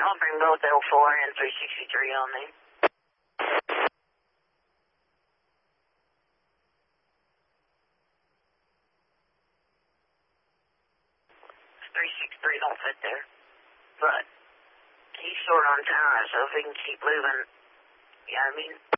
I'll bring both L4 and 363 on me. 363 don't fit there. But he's short on time, so if he can keep moving, you know what I mean?